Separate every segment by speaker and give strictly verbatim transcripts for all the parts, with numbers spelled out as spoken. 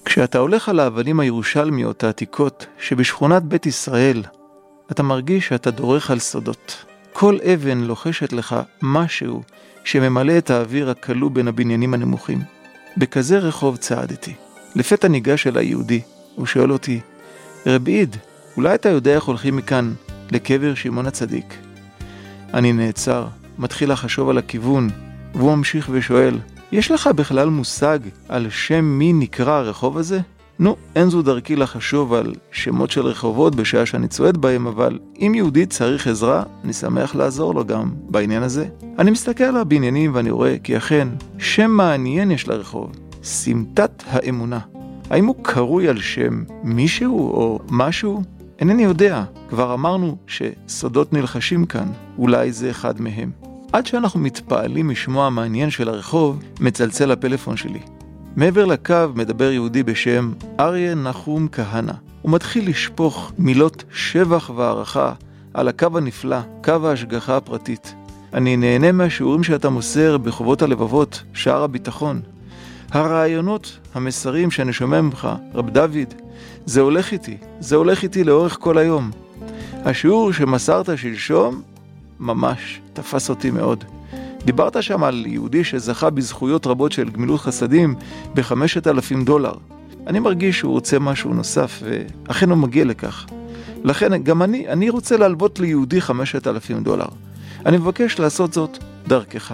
Speaker 1: כשאתה הולך על האבנים הירושלמיות העתיקות שבשכונת בית ישראל, אתה מרגיש שאתה דורך על סודות. כל אבן לוחשת לך משהו שממלא את האוויר הקלו בין הבניינים הנמוכים. בכזה רחוב צעדתי. לפתע ניגש אל היהודי, הוא שואל אותי, רבי עיד, אולי אתה יודע איך הולכים מכאן לקבר שמעון הצדיק? אני נעצר, מתחיל לחשוב על הכיוון, והוא ממשיך ושואל, יש לך בכלל מושג על שם מי נקרא הרחוב הזה? נו, אין זו דרכי לחשוב על שמות של רחובות בשעה שאני צועד בהם, אבל אם יהודי צריך עזרה, אני שמח לעזור לו גם בעניין הזה. אני מסתכל על הבניינים ואני רואה כי אכן, שם מעניין יש לרחוב, סמטת האמונה. האם הוא קרוי על שם מישהו או משהו? אינני יודע, כבר אמרנו שסודות נלחשים כאן, אולי זה אחד מהם. עד שאנחנו מתפעלים לשמוע המעניין של הרחוב, מצלצל הפלאפון שלי. מעבר לקו מדבר יהודי בשם אריה נחום כהנא. הוא מתחיל לשפוך מילות שבח והערכה על הקו הנפלא, קו ההשגחה הפרטית. אני נהנה מהשיעורים שאתה מוסר בחובות הלבבות, שער הביטחון. הרעיונות, המסרים שאני שומע ממך, רב דוד, זה הולך איתי, זה הולך איתי לאורך כל היום. השיעור שמסרת שלשום, ממש תפס אותי מאוד. דיברת שם על יהודי שזכה בזכויות רבות של גמילות חסדים בחמשת אלפים דולר. אני מרגיש שהוא רוצה משהו נוסף, ואכן הוא מגיע לכך. לכן גם אני, אני רוצה להלוות ליהודי חמשת אלפים דולר. אני מבקש לעשות זאת דרכך.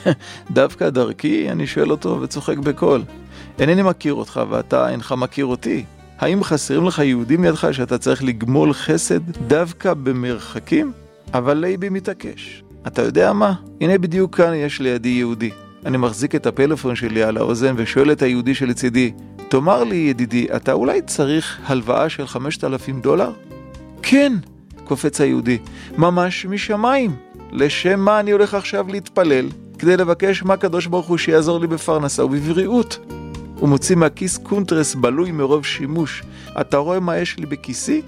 Speaker 1: דווקא דרכי, אני שואל אותו וצוחק בקול. אינני מכיר אותך ואתה אינך מכיר אותי. האם חסרים לך יהודים ידך שאתה צריך לגמול חסד דווקא במרחקים? אבל ליבי מתעקש. אתה יודע מה? הנה בדיוק כאן יש לידי יהודי. אני מחזיק את הפלאפון שלי על האוזן ושואל את היהודי שלצידי, תאמר לי ידידי, אתה אולי צריך הלוואה של חמשת אלפים דולר? כן, קופץ היהודי, ממש משמיים. לשם מה אני הולך עכשיו להתפלל? כדי לבקש מה הקדוש ברוך הוא שיעזור לי בפרנסה ובבריאות. הוא מוציא מהכיס קונטרס בלוי מרוב שימוש. אתה רואה מה יש לי בכיסי?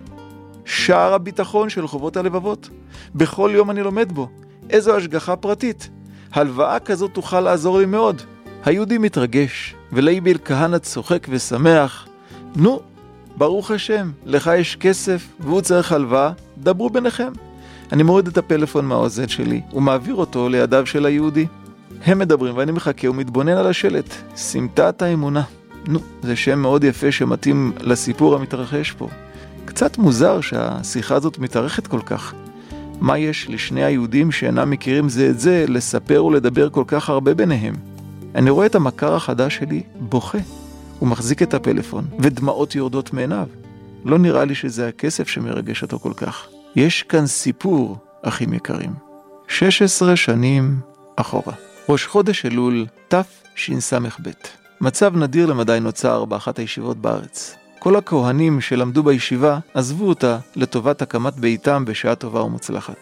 Speaker 1: שער הביטחון של חובות הלבבות. בכל יום אני לומד בו. איזו השגחה פרטית. הלוואה כזאת תוכל לעזור לי מאוד. היהודי מתרגש, ולייבל כהנא צוחק ושמח. נו, ברוך השם, לך יש כסף והוא צריך הלוואה, דברו ביניכם. אני מוריד את הפלאפון מהאוזן שלי ומעביר אותו לידיו של היהודי. הם מדברים ואני מחכה ומתבונן על השלט. סמטת האמונה. נו, זה שם מאוד יפה שמתאים לסיפור המתרחש פה. קצת מוזר שהשיחה הזאת מתארכת כל כך. מה יש לשני היהודים שאינם מכירים זה את זה לספר ולדבר כל כך הרבה ביניהם? אני רואה את המכר החדש שלי בוכה. הוא מחזיק את הפלאפון ודמעות יורדות מעיניו. לא נראה לי שזה הכסף שמרגש אותו כל כך. יש כאן סיפור, אחים יקרים. שש עשרה שנים אחורה. ראש חודש אלול תשס"ב. מצב נדיר למדי נוצר באחת הישיבות בארץ. כל הכהנים שלמדו בישיבה עזבו אותה לטובת הקמת ביתם בשעה טובה ומוצלחת.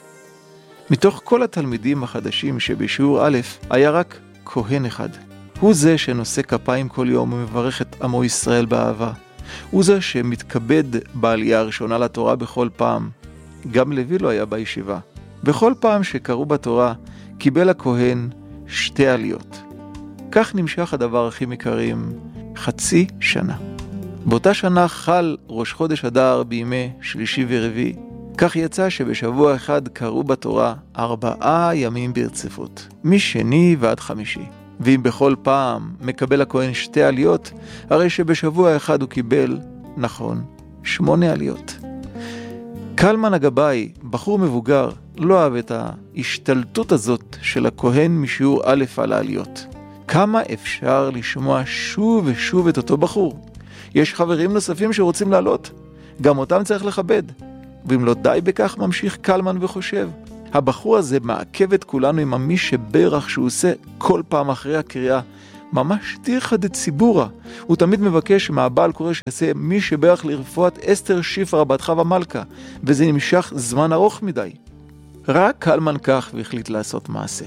Speaker 1: מתוך כל התלמידים החדשים שבשיעור א' היה רק כהן אחד. הוא זה שנושא כפיים כל יום ומברך את עמו ישראל באהבה. הוא זה שמתכבד בעלייה הראשונה לתורה בכל פעם. גם לוי לא היה בישיבה. בכל פעם שקראו בתורה קיבל הכהן שתי עליות. כך נמשך הדבר הכי מקרים חצי שנה. באותה שנה חל ראש חודש אדר בימי שלישי ורביעי. כך יצא שבשבוע אחד קראו בתורה ארבעה ימים ברציפות, משני ועד חמישי. ואם בכל פעם מקבל הכהן שתי עליות, הרי שבשבוע אחד הוא קיבל, נכון, שמונה עליות. קלמן הגבאי, בחור מבוגר, לא אהב את ההשתלטות הזאת של הכהן משיעור א' על העליות. כמה אפשר לשמוע שוב ושוב את אותו בחור? יש חברים נוספים שרוצים לעלות, גם אותם צריך לכבד. ואם לא די בכך, ממשיך קלמן וחושב, הבחור הזה מעכב את כולנו עם המי שברך שהוא עושה כל פעם אחרי הקריאה, ממש תירחא דציבורא. הוא תמיד מבקש מהבעל קורא שיעשה מי שברך לרפואת אסתר שיפרא בת חווה מלכה, וזה נמשך זמן ארוך מדי. רק קלמן כך והחליט לעשות מעשה.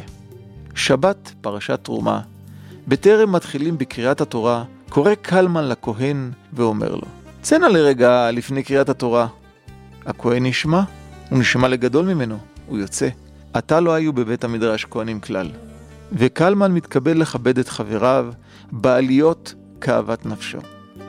Speaker 1: שבת פרשת תרומה, בטרם מתחילים בקריאת התורה, קורא קלמן לכהן ואומר לו, צאנה לרגע לפני קריאת התורה. הכהן נשמע, הוא נשמע לגדול ממנו, הוא יוצא. עתה לא היו בבית המדרש כהנים כלל. וקלמן מתקבל לכבד את חבריו בעליות כאוות נפשו.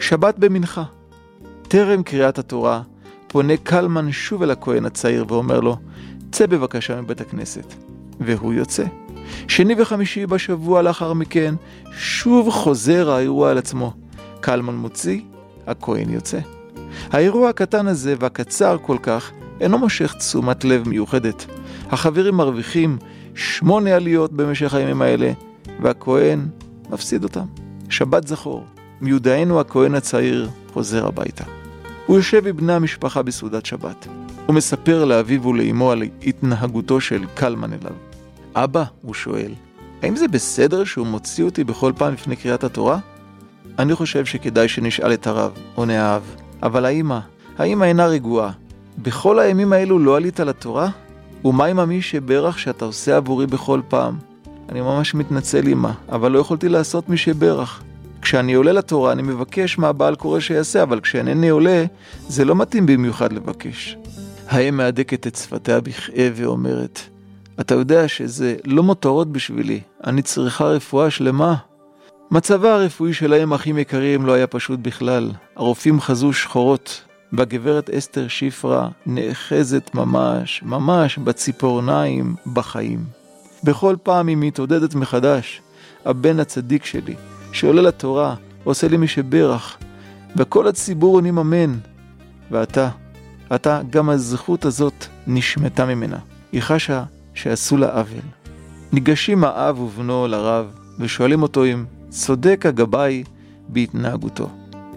Speaker 1: שבת במנחה. טרם קריאת התורה, פונה קלמן שוב אל הכהן הצעיר ואומר לו, צא בבקשה מבית הכנסת. והוא יוצא. שני וחמישי בשבוע לאחר מכן, שוב חוזר האירוע על עצמו. קלמן מוציא, הכהן יוצא. האירוע הקטן הזה והקצר כל כך, אינו מושך תשומת לב מיוחדת. החברים מרוויחים שמונה עליות במשך הימים האלה, והכהן מפסיד אותם. שבת זכור, מיודענו הכהן הצעיר חוזר הביתה. הוא יושב עם בני המשפחה בסעודת שבת. הוא מספר לאביו ולאמו על התנהגותו של קלמן אליו. אבא, הוא שואל, האם זה בסדר שהוא מוציא אותי בכל פעם לפני קריאת התורה? אני חושב שכדאי שנשאל את הרב, עונה האב. אבל האמא, האמא אינה רגועה. בכל הימים האלו לא עלית לתורה? ומה עם המי שברך שאתה עושה עבורי בכל פעם? אני ממש מתנצל אמא, אבל לא יכולתי לעשות מי שברך. כשאני עולה לתורה אני מבקש מה הבעל קורא שיעשה, אבל כשאינני עולה זה לא מתאים במיוחד לבקש. האם מהדקת את שפתיה בכאב ואומרת, אתה יודע שזה לא מותרות בשבילי, אני צריכה רפואה שלמה. מצבה הרפואי שלהם אחים יקרים לא היה פשוט בכלל. הרופאים חזו שחורות. בגברת אסתר שיפרה נאחזת ממש, ממש בציפורניים בחיים. בכל פעם היא מתעודדת מחדש. הבן הצדיק שלי, שעולה לתורה, עושה לי מי שברך, וכל הציבור עונים אמן. ואתה, אתה, גם הזכות הזאת נשמתה ממנה. היא חשה שעשו לה עוול. ניגשים האב ובנו לרב, ושואלים אותו אם צודק הגבאי בהתנהגותו.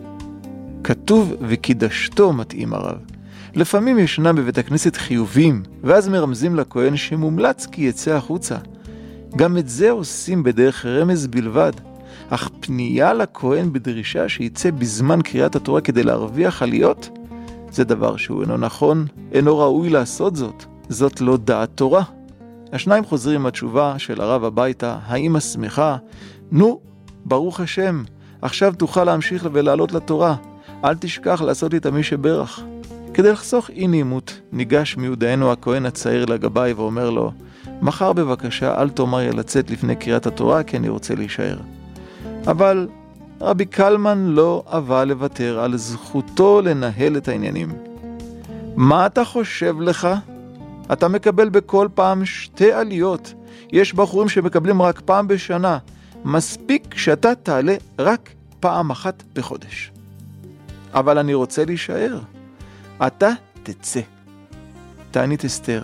Speaker 1: כתוב וקידשתו, מתאים הרב. לפעמים ישנם בבית הכנסת חיובים, ואז מרמזים לכהן שמומלץ כי יצא החוצה. גם את זה עושים בדרך רמז בלבד, אך פנייה לכהן בדרישה שיצא בזמן קריאת התורה כדי להרוויח עליות, זה דבר שהוא אינו נכון, אינו ראוי לעשות זאת. זאת לא דעת תורה. השניים חוזרים התשובה של הרב הביתה, האמא שמחה, נו, ברוך השם, עכשיו תוכל להמשיך ולעלות לתורה, אל תשכח לעשות לי את מי שברך. כדי לחסוך אי נעימות, ניגש מיודענו הכהן הצעיר לגבאי ואומר לו, מחר בבקשה אל תאמר לי לצאת לפני קריאת התורה כי אני רוצה להישאר. אבל רבי קלמן לא אהב לוותר על זכותו לנהל את העניינים. מה אתה חושב לך? אתה מקבל בכל פעם שתי עליות. יש בחורים שמקבלים רק פעם בשנה. מספיק שאתה תעלה רק פעם אחת בחודש. אבל אני רוצה להישאר. אתה תצא. תענית אסתר.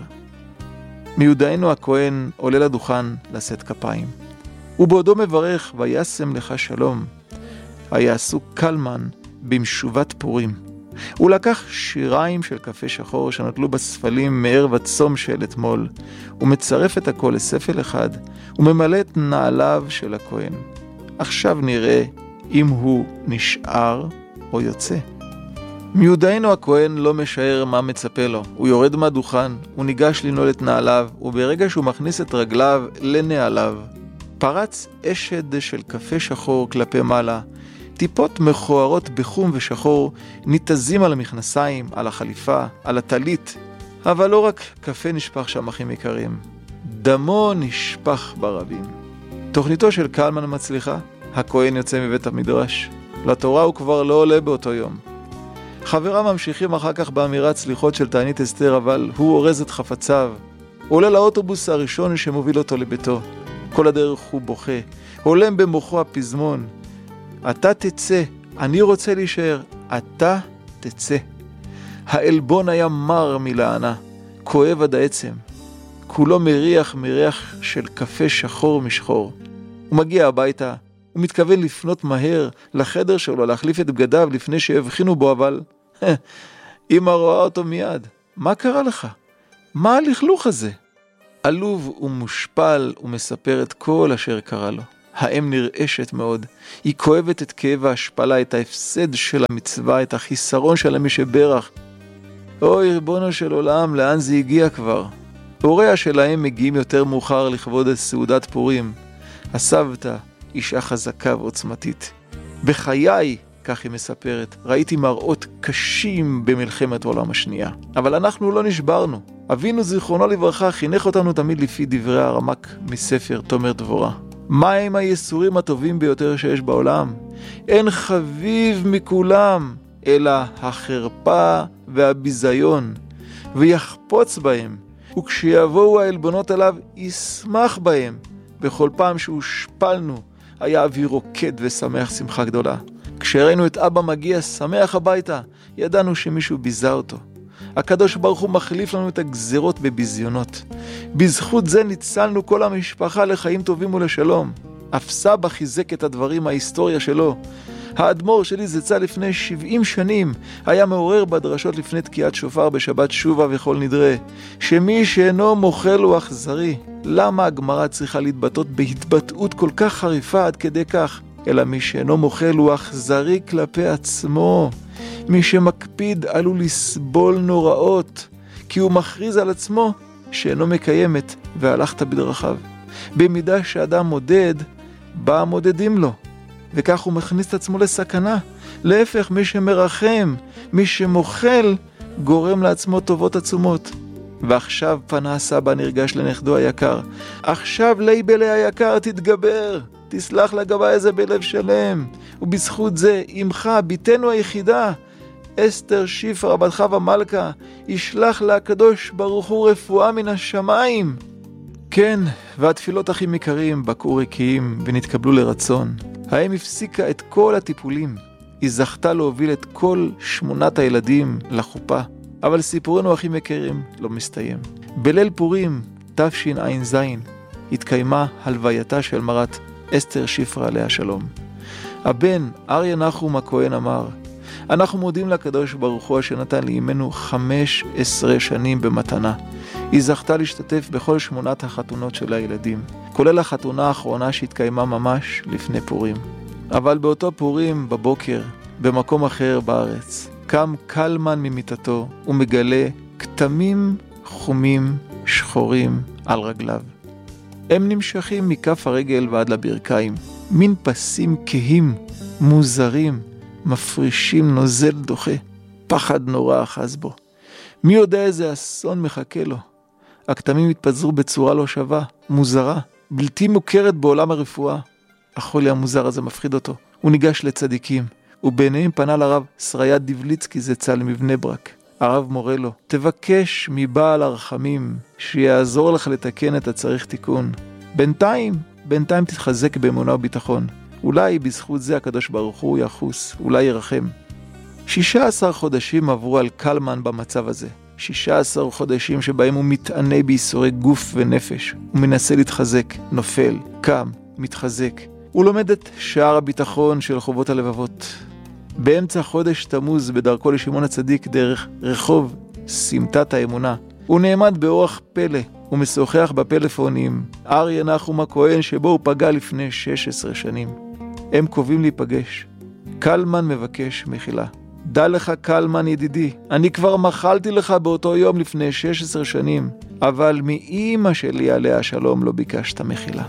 Speaker 1: מיודענו הכהן עולה לדוכן לשאת כפיים. ובעודו מברך וישם לך שלום. היה עסוק קלמן במשובת פורים. הוא לקח שיריים של קפה שחור שנטלו בספלים מערב הצום של אתמול, ומצרף את הכל לספל אחד, וממלא את נעליו של הכהן. עכשיו נראה אם הוא נשאר או יוצא. מיודענו הכהן לא משער מה מצפה לו. הוא יורד מהדוכן, הוא ניגש לנעול את נעליו, וברגע שהוא מכניס את רגליו לנעליו, פרץ אשד של קפה שחור כלפי מעלה, טיפות מכוערות בחום ושחור ניתזים על המכנסיים, על החליפה, על הטלית. אבל לא רק קפה נשפך שם אחים יקרים, דמו נשפך ברבים. תוכניתו של קלמן מצליחה, הכהן יוצא מבית המדרש. לתורה הוא כבר לא עולה באותו יום. חבריו ממשיכים אחר כך באמירת סליחות של תענית אסתר, אבל הוא אורז את חפציו. הוא עולה לאוטובוס הראשון שמוביל אותו לביתו. כל הדרך הוא בוכה, הולם במוחו הפזמון. אתה תצא, אני רוצה להישאר, אתה תצא. האלבון היה מר מלענה, כואב עד העצם. כולו מריח מריח של קפה שחור משחור. הוא מגיע הביתה, הוא מתכוון לפנות מהר לחדר שלו, להחליף את בגדיו לפני שהבחינו בו, אבל אמא רואה אותו מיד. מה קרה לך? מה הלכלוך הזה? עלוב ומושפל ומספר את כל אשר קרה לו. האם נרעשת מאוד, היא כואבת את כאב ההשפלה, את ההפסד של המצווה, את החיסרון של מי שברך. אוי ריבונו של עולם, לאן זה הגיע כבר? הוריה שלהם מגיעים יותר מאוחר לכבוד סעודת פורים. הסבתא, אישה חזקה ועוצמתית. בחיי, כך היא מספרת, ראיתי מראות קשים במלחמת העולם השנייה. אבל אנחנו לא נשברנו. אבינו זיכרונו לברכה חינך אותנו תמיד לפי דברי הרמק מספר תומר דבורה. מה הם היסורים הטובים ביותר שיש בעולם? אין חביב מכולם, אלא החרפה והביזיון, ויחפוץ בהם, וכשיבואו העלבונות עליו, ישמח בהם. בכל פעם שהושפלנו, היה אבי רוקד ושמח שמחה גדולה. כשראינו את אבא מגיע שמח הביתה, ידענו שמישהו ביזה אותו. הקדוש ברוך הוא מחליף לנו את הגזרות בביזיונות. בזכות זה ניצלנו כל המשפחה לחיים טובים ולשלום. אף סבא חיזק את הדברים מההיסטוריה שלו. האדמו"ר שלי זצ"ל לפני שבעים שנים היה מעורר בדרשות לפני תקיעת שופר בשבת שובה וכל נדרה, שמי שאינו מוכל הוא אכזרי. למה הגמרא צריכה להתבטאות בהתבטאות כל כך חריפה עד כדי כך? אלא מי שאינו מוכל הוא אכזרי כלפי עצמו. מי שמקפיד עלול לסבול נוראות, כי הוא מכריז על עצמו שאינו מקיימת והלכת בדרכיו. במידה שאדם מודד, בא מודדים לו, וכך הוא מכניס את עצמו לסכנה. להפך, מי שמרחם, מי שמוכל, גורם לעצמו טובות עצומות. ועכשיו פנה הסבא נרגש לנכדו היקר. עכשיו לייבלי היקר תתגבר, תסלח לגבי איזה בלב שלם. ובזכות זה, אמך, ביתנו היחידה, אסתר שפרה בת חווה מלכה, ישלח לה הקדוש ברוך הוא רפואה מן השמיים. כן, והתפילות הכי יקרים בקעו ריקיים ונתקבלו לרצון. האם הפסיקה את כל הטיפולים. היא זכתה להוביל את כל שמונת הילדים לחופה. אבל סיפורנו הכי יקרים לא מסתיים. בליל פורים תשע"ז התקיימה הלווייתה של מרת אסתר שפרה עליה שלום. הבן אריה נחום הכהן אמר, אנחנו מודים לקדוש ברוך הוא שנתן לאמנו חמש עשרה שנים במתנה. היא זכתה להשתתף בכל שמונת החתונות של הילדים, כולל החתונה האחרונה שהתקיימה ממש לפני פורים. אבל באותו פורים בבוקר, במקום אחר בארץ, קם קלמן ממיטתו ומגלה כתמים חומים שחורים על רגליו. הם נמשכים מכף הרגל ועד לברכיים, מין פסים כהים, מוזרים, מפרישים נוזל דוחה. פחד נורא אחז בו. מי יודע איזה אסון מחכה לו? הכתמים התפזרו בצורה לא שווה, מוזרה, בלתי מוכרת בעולם הרפואה. החולי המוזר הזה מפחיד אותו. הוא ניגש לצדיקים, וביניהם פנה לרב שריה דיבליצקי זצ"ל מבני ברק. הרב מורה לו, תבקש מבעל הרחמים שיעזור לך לתקן את הצריך תיקון. בינתיים, בינתיים תתחזק באמונה וביטחון. אולי בזכות זה הקדוש ברוך הוא יחוס, אולי ירחם. שישה עשר חודשים עברו על קלמן במצב הזה. שישה עשר חודשים שבהם הוא מתענה בייסורי גוף ונפש. הוא מנסה להתחזק, נופל, קם, מתחזק. הוא לומד את שער הביטחון של חובות הלבבות. באמצע חודש תמוז בדרכו לשמעון הצדיק דרך רחוב סמטת האמונה. הוא נעמד באורח פלא ומשוחח בפלאפון עם אריה נחום הכהן שבו הוא פגע לפני שש עשרה שנים. הם קובעים להיפגש. קלמן מבקש מחילה. דע לך קלמן ידידי, אני כבר מחלתי לך באותו יום לפני שש עשרה שנים, אבל מאמא שלי עליה השלום לא ביקשת מחילה.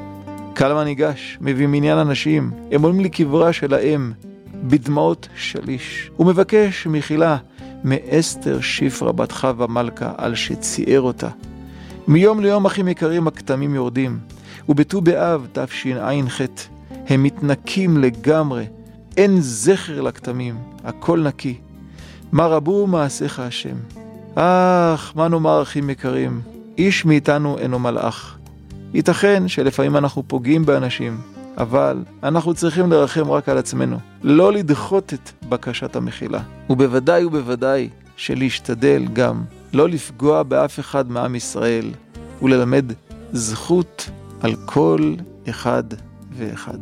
Speaker 1: קלמן ניגש, מביא מניין אנשים, הם עולים לקברה של האם, בדמעות שליש. הוא מבקש מחילה מאסתר שפרה בת חווה מלכה על שציער אותה. מיום ליום אחים יקרים הכתמים יורדים, ובט"ו באב תשע"ח הם מתנקים לגמרי, אין זכר לכתמים, הכל נקי. מה רבו מעשיך השם. אך, מה נאמר אחים יקרים, איש מאיתנו אינו מלאך. ייתכן שלפעמים אנחנו פוגעים באנשים, אבל אנחנו צריכים לרחם רק על עצמנו, לא לדחות את בקשת המחילה. ובוודאי ובוודאי שלהשתדל גם לא לפגוע באף אחד מעם ישראל, וללמד זכות על כל אחד ואחד.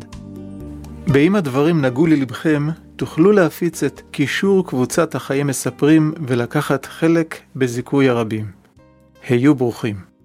Speaker 1: באם הדברים נגעו ללבכם, תוכלו להפיץ את קישור קבוצת החיים מספרים ולקחת חלק בזיכוי הרבים. היו ברוכים.